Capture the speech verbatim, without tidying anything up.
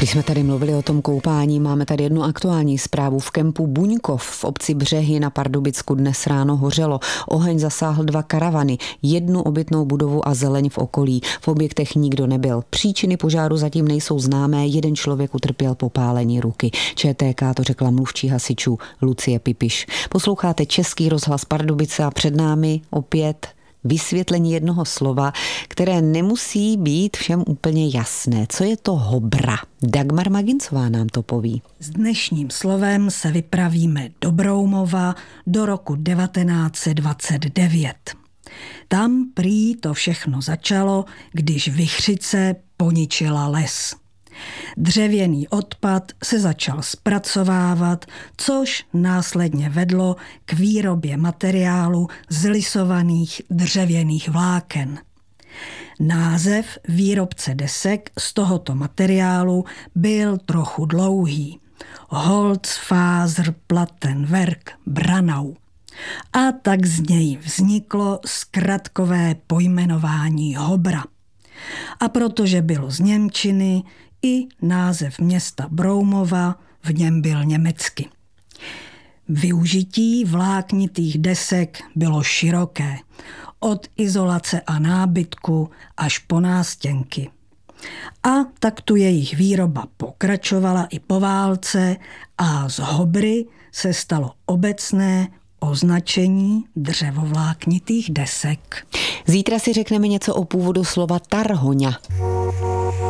Když jsme tady mluvili o tom koupání, máme tady jednu aktuální zprávu. V kempu Buňkov v obci Břehy na Pardubicku dnes ráno hořelo. Oheň zasáhl dva karavany, jednu obytnou budovu a zeleň v okolí. V objektech nikdo nebyl. Příčiny požáru zatím nejsou známé, jeden člověk utrpěl popálení ruky. ČTK to řekla mluvčí hasičů Lucie Pipiš. Posloucháte Český rozhlas Pardubice a před námi opět vysvětlení jednoho slova, které nemusí být všem úplně jasné. Co je to hobra? Dagmar Magincová nám to poví. S dnešním slovem se vypravíme do Broumova do roku devatenáct set dvacet devět. Tam prý to všechno začalo, když vichřice poničila les. Dřevěný odpad se začal zpracovávat, což následně vedlo k výrobě materiálu z lisovaných dřevěných vláken. Název výrobce desek z tohoto materiálu byl trochu dlouhý. Holzfaserplattenwerk Branau. A tak z něj vzniklo zkratkové pojmenování Hobra. A protože bylo z němčiny, i název města Broumova v něm byl německy. Využití vláknitých desek bylo široké, od izolace a nábytku až po nástěnky. A tak tu jejich výroba pokračovala i po válce a z hobry se stalo obecné označení dřevovláknitých desek. Zítra si řekneme něco o původu slova tarhoňa.